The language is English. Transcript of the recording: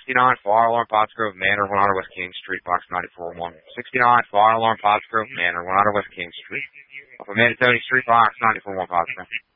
69, Fire Alarm Pottsgrove Manor, 100 West King Street, box 94-1. 69, Fire Alarm Pottsgrove Manor, 100 West King Street. Off of Manatee Street, box 94-1, Pottsgrove.